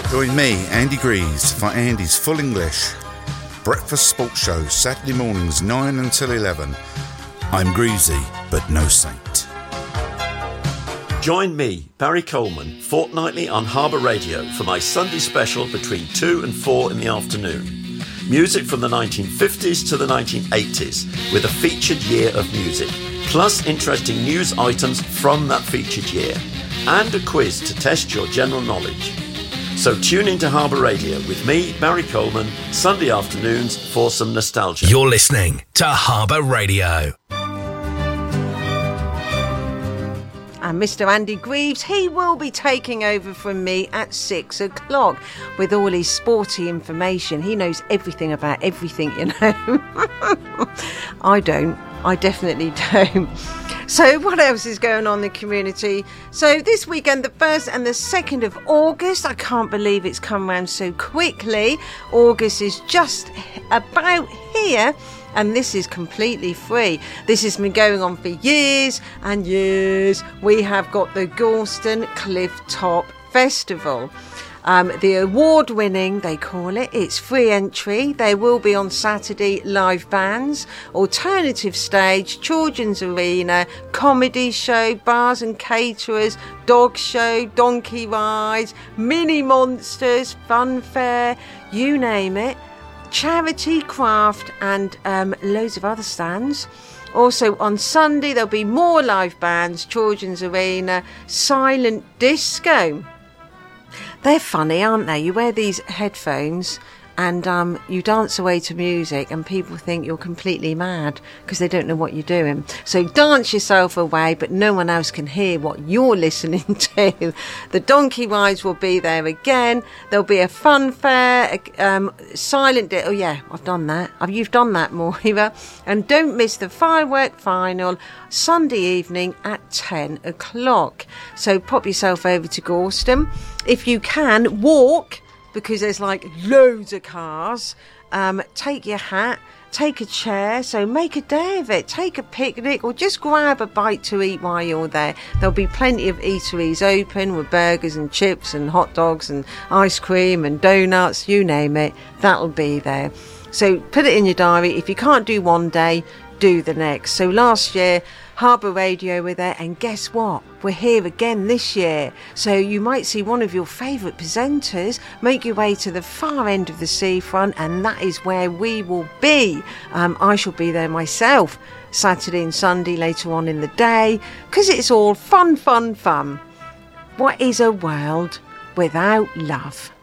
Join me, Andy Greaves, for Andy's Full English Breakfast Sports Show, Saturday mornings 9 until 11. I'm Greavesy, but no saint. Join me, Barry Coleman, fortnightly on Harbour Radio for my Sunday special between 2 and 4 in the afternoon. Music from the 1950s to the 1980s with a featured year of music, plus interesting news items from that featured year, and a quiz to test your general knowledge. So tune into Harbour Radio with me, Barry Coleman, Sunday afternoons for some nostalgia. You're listening to Harbour Radio. And Mr. Andy Greaves, he will be taking over from me at 6 o'clock with all his sporty information. He knows everything about everything, you know. I don't. I definitely don't. So what else is going on in the community? So this weekend, the 1st and the 2nd of August, I can't believe it's come round so quickly. August is just about here. And this is completely free. This has been going on for years and years. We have got the Gorleston Cliff Top Festival. The award-winning, they call it, it's free entry. There will be on Saturday live bands, alternative stage, children's arena, comedy show, bars and caterers, dog show, donkey rides, mini monsters, fun fair, you name it. Charity, craft and loads of other stands. Also on Sunday there'll be more live bands, children's arena, silent disco. They're funny, aren't they? You wear these headphones and you dance away to music and people think you're completely mad because they don't know what you're doing. So dance yourself away, but no one else can hear what you're listening to. The donkey rides will be there again. There'll be a fun fair, silent... oh yeah, I've done that. You've done that, Moira. And don't miss the firework final Sunday evening at 10 o'clock. So pop yourself over to Gorleston. If you can, walk, because there's like loads of cars. Take your hat, take a chair, so make a day of it. Take a picnic or just grab a bite to eat while you're there. There'll be plenty of eateries open with burgers and chips and hot dogs and ice cream and donuts, you name it, that'll be there. So put it in your diary. If you can't do one day, do the next. So last year Harbour Radio were there, and guess what? We're here again this year. So you might see one of your favourite presenters make your way to the far end of the seafront, and that is where we will be. I shall be there myself Saturday and Sunday later on in the day, because it's all fun, fun, fun. What is a world without love?